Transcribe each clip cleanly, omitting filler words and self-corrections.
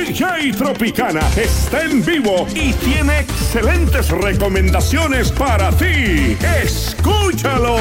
DJ Tropicana está en vivo y tiene excelentes recomendaciones para ti. ¡Escúchalo!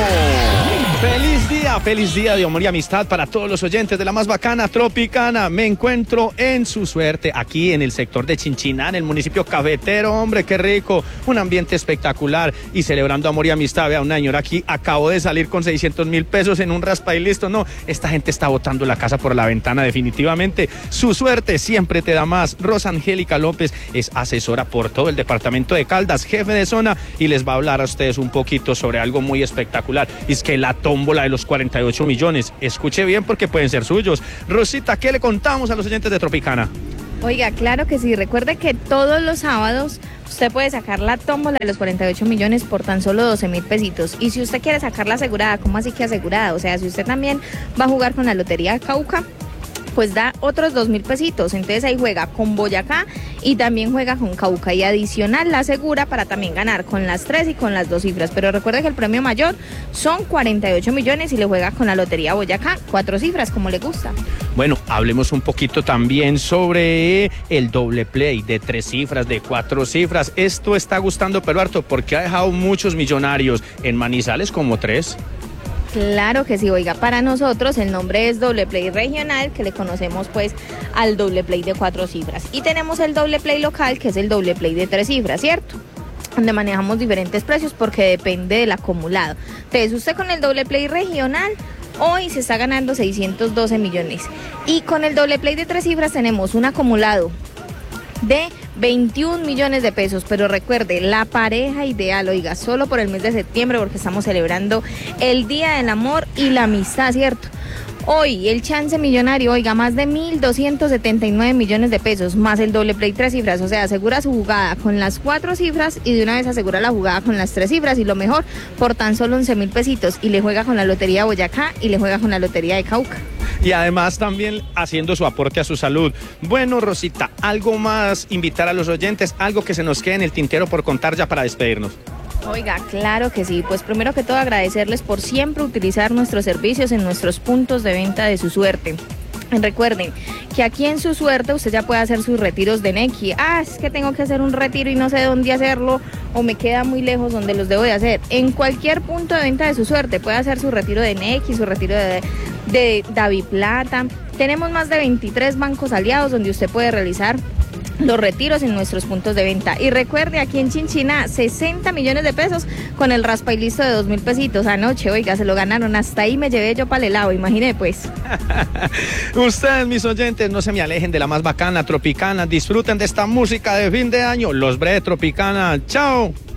Feliz día de amor y amistad para todos los oyentes de la más bacana Tropicana. Me encuentro en Su Suerte, aquí en el sector de Chinchiná, en el municipio cafetero. Hombre, qué rico, un ambiente espectacular y celebrando amor y amistad. Vea, una señora aquí acabo de salir con 600,000 pesos en un raspa y listo. No, esta gente está botando la casa por la ventana definitivamente. Su Suerte siempre te da más. Rosa Angélica López es asesora por todo el departamento de Caldas, jefe de zona, y les va a hablar a ustedes un poquito sobre algo muy espectacular. Y es que la tómbola de los 48 millones, escuche bien porque pueden ser suyos. Rosita, ¿qué le contamos a los oyentes de Tropicana? Oiga, claro que sí, recuerde que todos los sábados usted puede sacar la tómbola de los 48 millones por tan solo 12,000 pesitos. Y si usted quiere sacarla asegurada, ¿cómo así que asegurada? O sea, si usted también va a jugar con la Lotería de Cauca, pues da otros 2,000 pesitos. Entonces ahí juega con Boyacá y también juega con Cauca. Y adicional la asegura para también ganar con las 3 y con las 2 cifras. Pero recuerde que el premio mayor son 48 millones y le juega con la Lotería Boyacá, 4 cifras, como le gusta. Bueno, hablemos un poquito también sobre el doble play de 3 cifras, de 4 cifras. Esto está gustando pero harto porque ha dejado muchos millonarios en Manizales como 3. Claro que sí, oiga, para nosotros el nombre es doble play regional, que le conocemos pues al doble play de 4 cifras. Y tenemos el doble play local, que es el doble play de 3 cifras, ¿cierto? Donde manejamos diferentes precios porque depende del acumulado. Entonces usted con el doble play regional hoy se está ganando 612 millones. Y con el doble play de 3 cifras tenemos un acumulado de 21 millones de pesos, pero recuerde, la pareja ideal, oiga, solo por el mes de septiembre, porque estamos celebrando el Día del Amor y la Amistad, ¿cierto? Hoy el chance millonario, oiga, más de 1.279 millones de pesos, más el doble play 3 cifras, o sea, asegura su jugada con las 4 cifras y de una vez asegura la jugada con las 3 cifras y lo mejor, por tan solo 11,000 pesitos, y le juega con la Lotería Boyacá y le juega con la Lotería de Cauca. Y además también haciendo su aporte a su salud. Bueno, Rosita, algo más, invitar a los oyentes, algo que se nos quede en el tintero por contar ya para despedirnos. Oiga, claro que sí. Pues primero que todo agradecerles por siempre utilizar nuestros servicios en nuestros puntos de venta de Su Suerte. Recuerden que aquí en Su Suerte usted ya puede hacer sus retiros de Nequi. Es que tengo que hacer un retiro y no sé dónde hacerlo o me queda muy lejos donde los debo de hacer. En cualquier punto de venta de Su Suerte puede hacer su retiro de Nequi, su retiro de Daviplata. Tenemos más de 23 bancos aliados donde usted puede realizar los retiros en nuestros puntos de venta. Y recuerde, aquí en Chinchiná, 60 millones de pesos con el raspa y listo de 2,000 pesitos. Anoche, oiga, se lo ganaron. Hasta ahí me llevé yo para el helado, imagine pues. Ustedes, mis oyentes, no se me alejen de la más bacana Tropicana. Disfruten de esta música de fin de año. Los Bre Tropicana. ¡Chao!